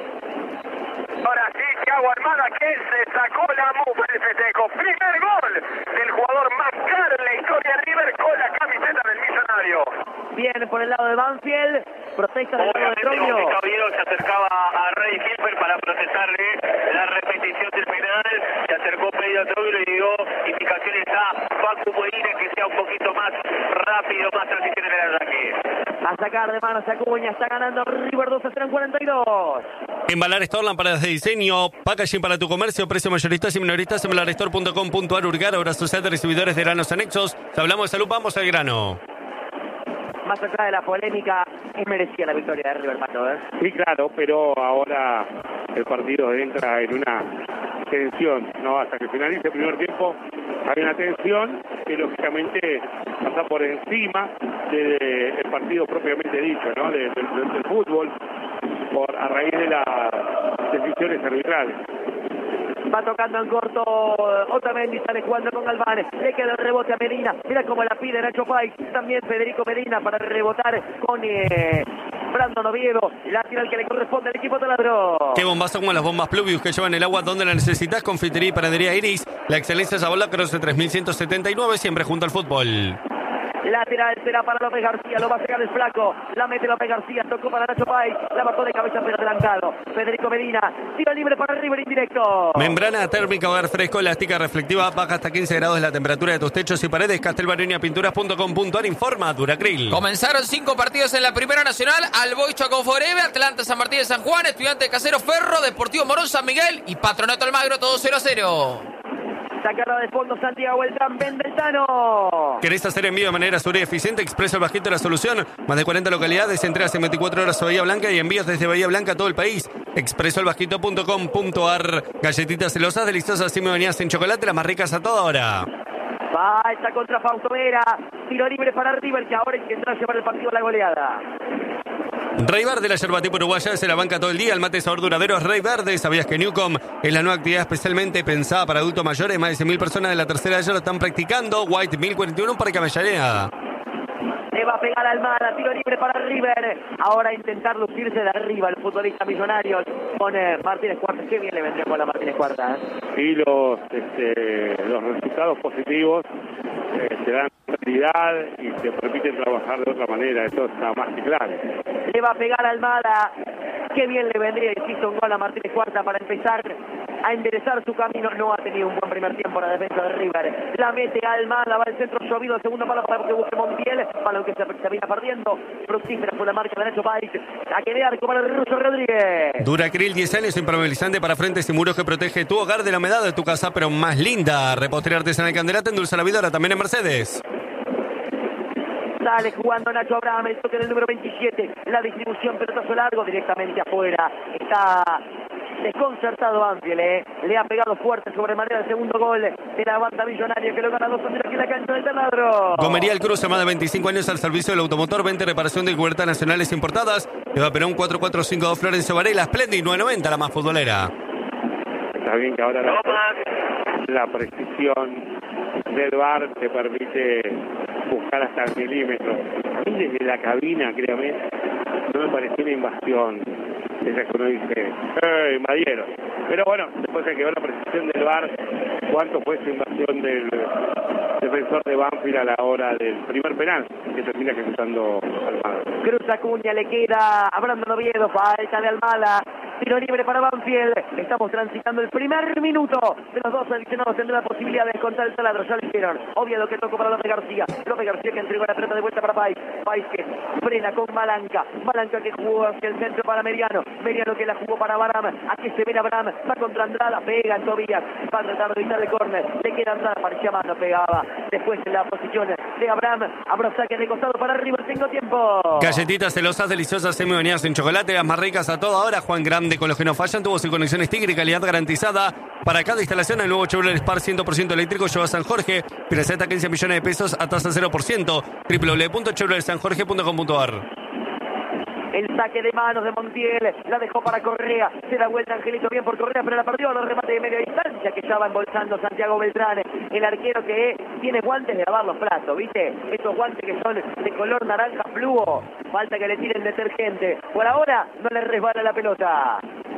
Ahora sí, Thiago Almada, que se sacó la mufa del festejo. Primer gol del jugador más caro en la historia de River con la camiseta del Millonario. Bien por el lado de Banfield, protesta del lado de Troglio. Caballero se acercaba a Ray Hilfer para protestarle la repetición del penal. Se acercó Pedro Troglio y dio indicaciones a Facu Medina que sea un poquito más rápido, más transición en el ataque. A sacar de manos a Acuña, está ganando River 2-0 en 42. Embalar Store, lámparas de diseño, packaging para tu comercio, precio mayoristas y minoristas, embalarstore.com.ar, Urgar, obra social de recibidores de granos anexos. Si hablamos de salud, vamos al grano. Más allá de la polémica, es merecida la victoria de River, Pato, ¿eh? Sí, claro, pero ahora el partido entra en una tensión, ¿no? Hasta que finalice el primer tiempo hay una tensión que lógicamente pasa por encima del partido propiamente dicho, ¿no? Del fútbol, a raíz de las decisiones arbitrales. Va tocando en corto Otamendi, sale jugando con Galván, le queda el rebote a Medina, mira cómo la pide Nacho Pais, también Federico Medina para rebotar con Brandon Oviedo, lateral que le corresponde al equipo taladro. Qué bombazo como las bombas Pluvius que llevan el agua donde la necesitas, confitería y panadería Iris, la excelencia Zabola Croce 3179, siempre junto al fútbol. Lateral será para López García, lo va a sacar el flaco, la mete López García, tocó para Nacho Pais, la mató de cabeza pero adelantado, Federico Medina, tiro libre para River indirecto. Membrana térmica, hogar fresco, elástica, reflectiva, baja hasta 15 grados la temperatura de tus techos y paredes, castelbaroniapinturas.com.ar, informa Duracril. Comenzaron 5 partidos en la Primera Nacional, Alboy Chaco Foreve, Atlanta San Martín de San Juan, Estudiante Casero Ferro, Deportivo Morón San Miguel y Patronato Almagro, todo 0-0. Sacarla de fondo Santiago Beltrán, Vendetano. ¿Querés hacer envío de manera segura y eficiente? Expreso el Bajito la solución. Más de 40 localidades, entregas en 24 horas a Bahía Blanca y envíos desde Bahía Blanca a todo el país. Expresoelbajito.com.ar. Galletitas celosas, deliciosas y me bañadas en chocolate, las más ricas a toda hora. Falta contra Fausto Vera. Tiro libre para River, que ahora intentará llevar el partido a la goleada. Rey Verde, la yerba tipo uruguaya, se la banca todo el día. El mate sabor duradero es Rey Verde. ¿Sabías que Newcom es la nueva actividad especialmente pensada para adultos mayores? Más de 100.000 personas de la tercera edad ya lo están practicando. White 1041 para Camellanea. Le va a pegar Almada, tiro libre para River. Ahora intentar lucirse de arriba el futbolista millonario con Martínez Cuarta. Qué bien le vendría con la Martínez Cuarta. Y los resultados positivos te dan tranquilidad y te permiten trabajar de otra manera. Eso está más que claro. Le va a pegar Almada. Qué bien le vendría, insisto, un gol a Martínez Cuarta para empezar a enderezar su camino. No ha tenido un buen primer tiempo la defensa de River. La mete Almada, va el centro llovido, el segundo palo para que busque Montiel, para que se viene perdiendo. Fructífera fue la marca de Nacho Pais. A que de arco para el ruso Rodríguez. Duracril 10 años, impermeabilizante para frentes y muros que protege tu hogar de la humedad de tu casa, pero más linda. Repostería artesanal Candelata, endulza la vida, ahora también en Mercedes. Sale jugando Nacho Abraham, el toque del número 27. La distribución, pelotazo largo, directamente afuera. Está desconcertado Banfield, le ha pegado fuerte sobre manera el segundo gol de la banda millonaria que lo gana 2-0 aquí en la cancha del Taladro. Gomería El Cruce, más de 25 años al servicio del automotor, venta y reparación de cubiertas nacionales importadas. Eva Perón 4452 Florencio Varela, Splendid 990, la más futbolera. Está bien que ahora la precisión del VAR te permite buscar hasta el milímetro. A mí desde la cabina, créame, no me pareció una invasión. Esa que uno dice, invadieron. Pero bueno, después se quedó la precisión del VAR. ¿Cuánto fue esa invasión del defensor de Banfield a la hora del primer penal que termina ejecutando Almada? Cruza Acuña, le queda a Brandon Oviedo, falta de Almada. Tiro libre para Banfield. Estamos transitando el primer minuto de los dos seleccionados. Tendrán la posibilidad de descontar el taladro. Ya lo hicieron. Oviedo que tocó para López García. López García que entregó la pelota de vuelta para Pais. Pais que frena con Malanca. Malanca que jugó hacia el centro para Mediano. Mediano que la jugó para Abraham. Aquí se ve Abraham. Va contra Andrada. Pega en Tobías. Va a tratar de evitar el córner. Le queda Andrada. Parecía más, no pegaba. Después en la posición de Abraham. Abraham saque de costado para River. Tengo tiempo. Galletitas celosas, deliciosas, semi-bañadas en chocolate, las más ricas a toda hora. Juan Grande con los que no fallan, tuvo su conexión Tigre y calidad garantizada. Para cada instalación, el nuevo Chevrolet Spark 100% eléctrico lleva a San Jorge. Presenta 15 millones de pesos a tasa 0%. www.chevroletsanjorge.com.ar. El saque de manos de Montiel, la dejó para Correa, se da vuelta Angelito bien por Correa, pero la perdió a los remates de media distancia que estaba embolsando Santiago Beltrán, el arquero que tiene guantes de lavar los platos, ¿viste? Estos guantes que son de color naranja fluo, falta que le tiren detergente, por ahora no le resbala la pelota.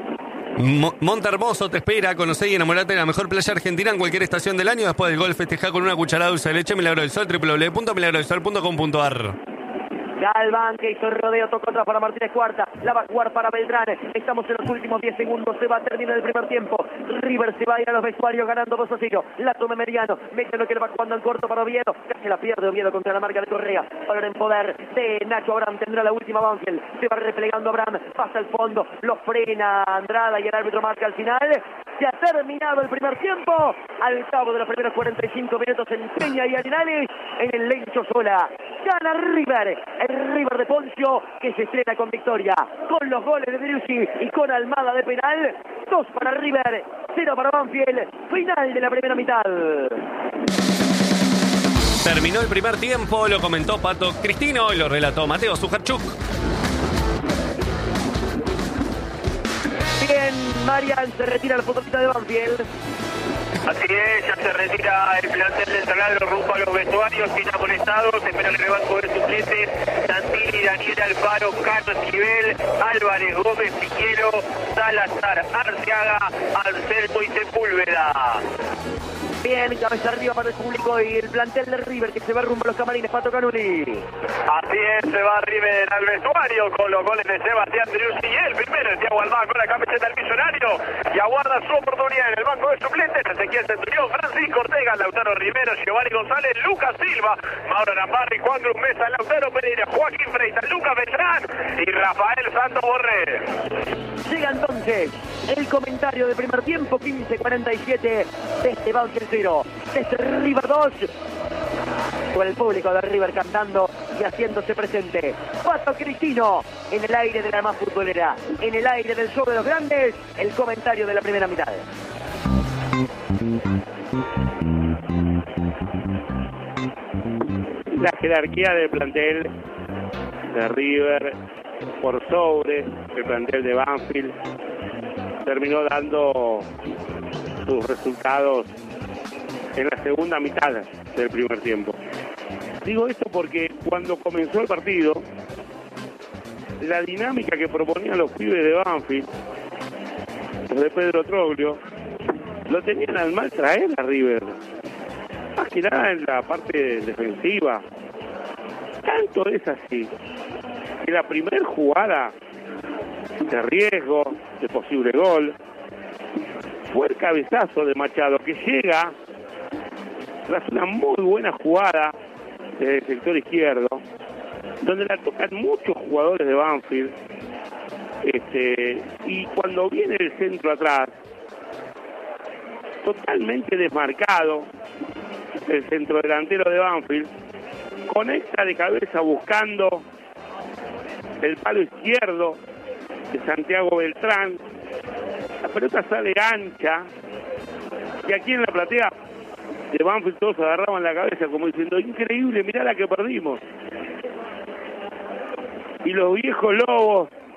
Monte Hermoso te espera, conocé y enamorate de la mejor playa argentina en cualquier estación del año. Después del gol festeja con una cucharada dulce de leche. Milagro del Sol, www.milagrodelsol.com.ar. Galván que hizo el rodeo, tocó atrás para Martínez Cuarta, la va a jugar para Beltrán. Estamos en los últimos 10 segundos, se va a terminar el primer tiempo. River se va a ir a los vestuarios ganando 2-0. La toma Mediano, mete lo que le va jugando en corto para Oviedo, casi la pierde Oviedo contra la marca de Correa. Ahora en poder de Nacho Abraham, tendrá la última Banfield, se va replegando Abraham, pasa al fondo, lo frena Andrada y el árbitro marca al final. Se ha terminado el primer tiempo, al cabo de los primeros 45 minutos en Peña y Arenales, en el Lencho Sola. Gana River, el River de Poncio, que se estrena con victoria, con los goles de Driussi y con Almada de penal. 2 para River, 0 para Banfield, final de la primera mitad. Terminó el primer tiempo, lo comentó Pato Cristino y lo relató Mateo Sujarchuk. Bien, Marian se retira la futbolista de Banfield. Así es, ya se retira el plantel del taladro rumbo a los vestuarios, sin amonestados, espera el rebanco de suplentes, Santini, Daniel Alfaro, Carlos Nivel, Álvarez, Gómez, Piñero, Salazar, Arceaga, Anselmo y Sepúlveda. Bien, cabeza arriba para el público y el plantel de River que se va rumbo a los camarines. Pato Canuli. Así es, se va River al vestuario con los goles de Sebastián Driussi y el primero de Thiago Almada con la camiseta del Millonario y aguarda su oportunidad en el banco de suplentes. Ezequiel Centurión, Francisco Ortega, Lautaro Rivero, Giovanni González, Lucas Silva, Mauro Navarri, Juan Cruz Mesa, Lautaro Pereira, Joaquín Freitas, Lucas Beltrán y Rafael Santos Borré. Llega entonces el comentario del primer tiempo, 15:47 desde Banfield 0, desde River 2, con el público de River cantando y haciéndose presente. Pato Cristino en el aire de la más futbolera, en el aire del show de los grandes, el comentario de la primera mitad. La jerarquía del plantel de River por sobre el plantel de Banfield terminó dando sus resultados en la segunda mitad del primer tiempo. Digo esto porque cuando comenzó el partido, la dinámica que proponían los pibes de Banfield, los de Pedro Troglio, lo tenían al mal traer a River. Más que nada en la parte defensiva. Tanto es así que la primera jugada de riesgo, de posible gol, fue el cabezazo de Machado, que llega tras una muy buena jugada desde el sector izquierdo, donde la tocan muchos jugadores de Banfield, y cuando viene el centro atrás, totalmente desmarcado, el centro delantero de Banfield conecta de cabeza buscando el palo izquierdo de Santiago Beltrán. La pelota sale ancha y aquí en la platea de Banfield todos agarraban la cabeza como diciendo: increíble, mirá la que perdimos. Y los viejos lobos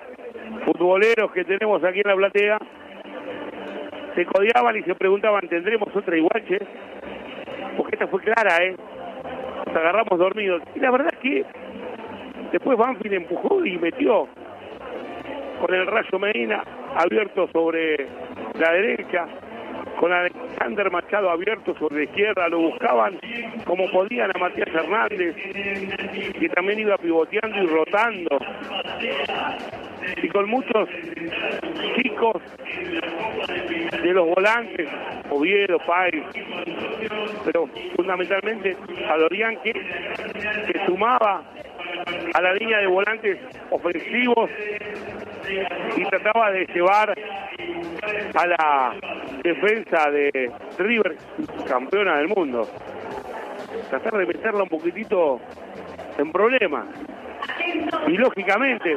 futboleros que tenemos aquí en la platea se codeaban y se preguntaban, ¿tendremos otra igual, che? Porque esta fue clara, nos agarramos dormidos. Y la verdad es que después Banfield empujó y metió con el Rayo Medina abierto sobre la derecha, con Alexander Machado abierto sobre la izquierda, lo buscaban como podían a Matías Hernández, que también iba pivoteando y rotando, y con muchos chicos de los volantes, Oviedo, Páez, pero fundamentalmente a Dorian, que sumaba a la línea de volantes ofensivos y trataba de llevar a la defensa de River, campeona del mundo, tratar de meterla un poquitito en problemas. Y lógicamente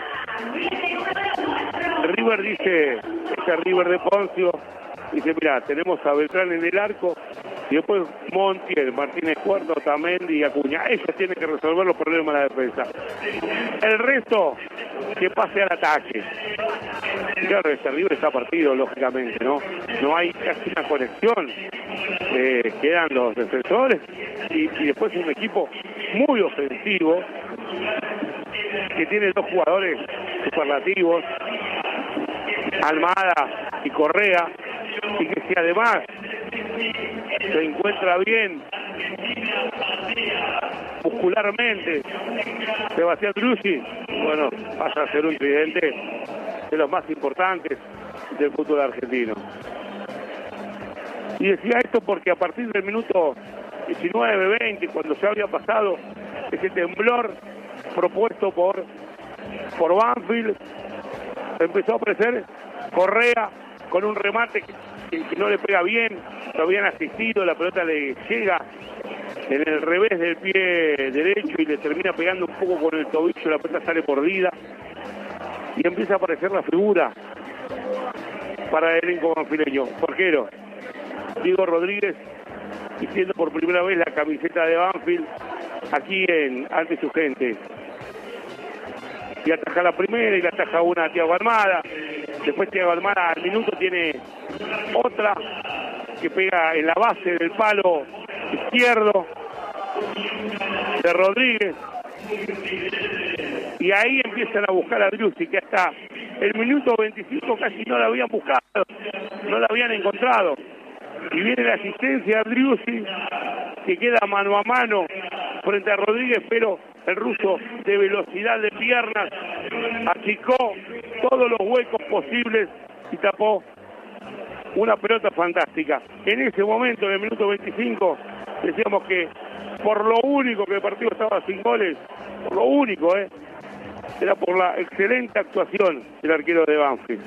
River dice, este River de Poncio dice, mira, tenemos a Beltrán en el arco y después Montiel, Martínez Cuarto, Tamendi y Acuña. Ellos tienen que resolver los problemas de la defensa. El resto, que pase al ataque. Claro, este River está partido, lógicamente, ¿no? No hay casi una conexión. Quedan los defensores y después un equipo muy ofensivo que tiene dos jugadores superlativos, Almada y Correa, y que si además se encuentra bien muscularmente Sebastián Drusi, bueno, pasa a ser un tridente de los más importantes del fútbol argentino. Y decía esto porque a partir del minuto 19-20, cuando se había pasado ese temblor propuesto por Banfield, empezó a aparecer Correa con un remate que no le pega bien, lo habían asistido, la pelota le llega en el revés del pie derecho y le termina pegando un poco con el tobillo, la pelota sale mordida y empieza a aparecer la figura para el elenco banfileño. Porquero Diego Rodríguez, vistiendo por primera vez la camiseta de Banfield aquí ante su gente. Y ataja la primera y la ataja una a Thiago Almada. Después Thiago Almada al minuto tiene otra que pega en la base del palo izquierdo de Rodríguez. Y ahí empiezan a buscar a Driussi, que hasta el minuto 25 casi no la habían buscado, no la habían encontrado. Y viene la asistencia de Driussi, que queda mano a mano frente a Rodríguez, pero el ruso de velocidad de piernas achicó todos los huecos posibles y tapó una pelota fantástica. En ese momento, en el minuto 25, decíamos que por lo único que el partido estaba sin goles, por lo único, era por la excelente actuación del arquero de Banfield.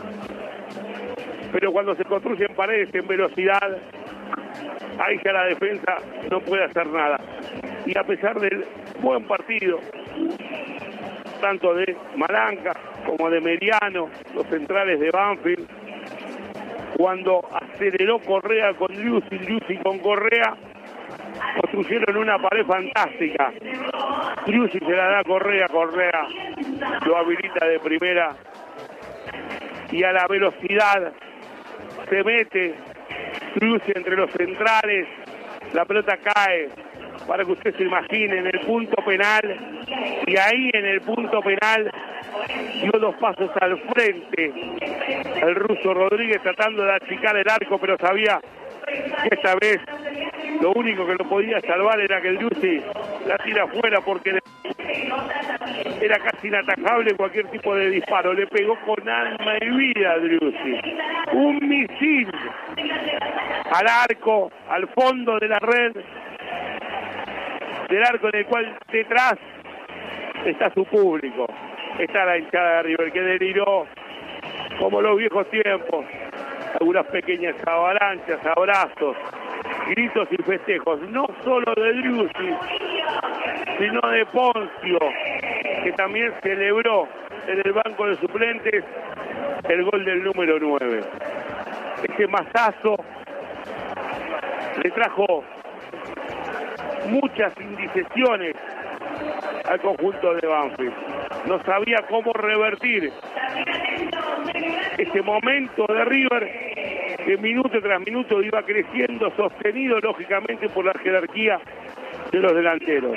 Pero cuando se construyen paredes en velocidad, ahí ya la defensa no puede hacer nada. Y a pesar del buen partido, tanto de Malanca como de Meriano, los centrales de Banfield, cuando aceleró Correa con Driussi con Correa, construyeron una pared fantástica. Driussi se la da a Correa, Correa lo habilita de primera y a la velocidad se mete Driussi entre los centrales, la pelota cae, para que usted se imagine, en el punto penal, y ahí en el punto penal dio dos pasos al frente el ruso Rodríguez tratando de achicar el arco, pero sabía que esta vez lo único que lo podía salvar era que el Driussi la tira afuera, porque era casi inatajable cualquier tipo de disparo. Le pegó con alma y vida a Driussi. Un misil al arco, al fondo de la red, del arco en el cual detrás está su público. Está la hinchada de River, que deliró como los viejos tiempos. Algunas pequeñas avalanchas, abrazos, gritos y festejos, no solo de Driussi, sino de Poncio, que también celebró en el banco de suplentes el gol del número 9. Ese mazazo le trajo muchas indecisiones al conjunto de Banfield. No sabía cómo revertir ese momento de River que minuto tras minuto iba creciendo, sostenido lógicamente por la jerarquía de los delanteros.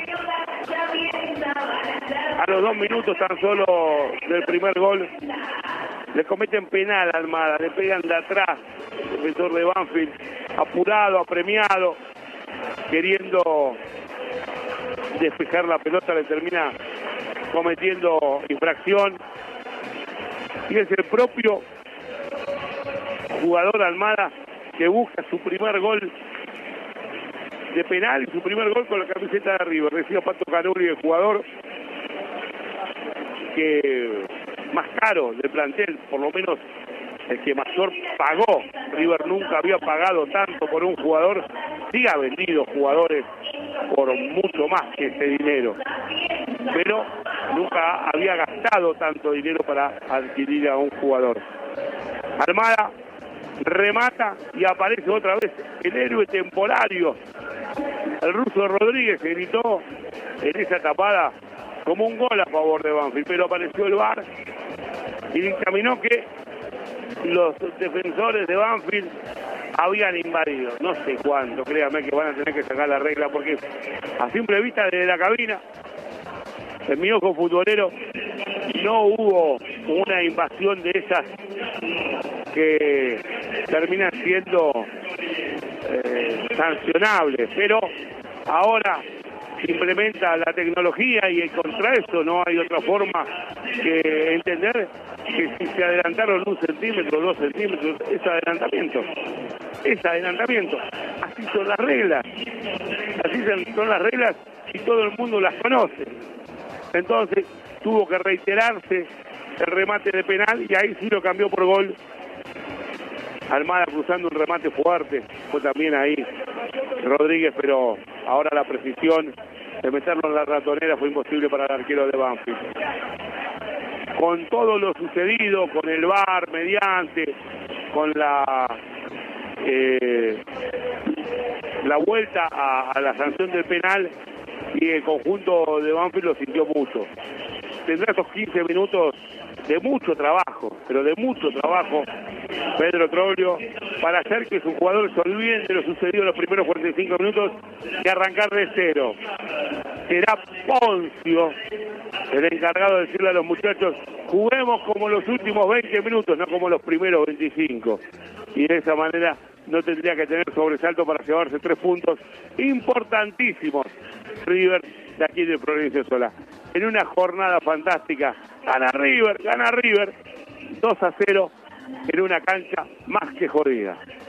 A los 2 minutos tan solo del primer gol le cometen penal a Almada, le pegan de atrás el defensor de Banfield, apurado, apremiado, queriendo despejar la pelota, le termina cometiendo infracción, y es el propio jugador Almada que busca su primer gol de penal y su primer gol con la camiseta de River. Decía Pato Canuri, el jugador que más caro del plantel, por lo menos el que mayor pagó. River nunca había pagado tanto por un jugador, sí ha vendido jugadores por mucho más que ese dinero, pero nunca había gastado tanto dinero para adquirir a un jugador. Almada remata y aparece otra vez el héroe temporario, el ruso Rodríguez, que gritó en esa tapada como un gol a favor de Banfield, pero apareció el VAR y dictaminó que los defensores de Banfield habían invadido, no sé cuánto, créanme que van a tener que sacar la regla, porque a simple vista desde la cabina, en mi ojo futbolero, no hubo una invasión de esas que terminan siendo sancionables, pero ahora se implementa la tecnología y contra eso no hay otra forma que entender que si se adelantaron 1 centímetro, 2 centímetros, es adelantamiento. Es adelantamiento. Así son las reglas. Así son las reglas y todo el mundo las conoce. Entonces tuvo que reiterarse el remate de penal y ahí sí lo cambió por gol. Almada cruzando un remate fuerte, fue también ahí Rodríguez, pero ahora la precisión de meterlo en la ratonera fue imposible para el arquero de Banfield. Con todo lo sucedido, con el VAR mediante, con la vuelta a la sanción del penal, y el conjunto de Banfield lo sintió mucho. Tendrá estos 15 minutos de mucho trabajo, pero de mucho trabajo, Pedro Troglio, para hacer que sus jugadores se olviden de lo sucedido en los primeros 45 minutos y arrancar de cero. Será Poncio el encargado de decirle a los muchachos, juguemos como los últimos 20 minutos, no como los primeros 25. Y de esa manera no tendría que tener sobresalto para llevarse 3 puntos importantísimos. River de aquí de Florencio Solá. En una jornada fantástica, gana River 2-0 en una cancha más que jodida.